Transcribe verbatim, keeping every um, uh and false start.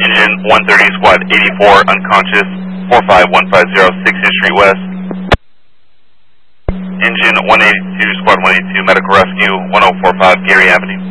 Engine one thirty, Squad eighty-four, unconscious, four five one five zero, sixtieth Street West. Engine one eighty-two, Squad one eighty-two, medical rescue, one oh four five, Geary Avenue.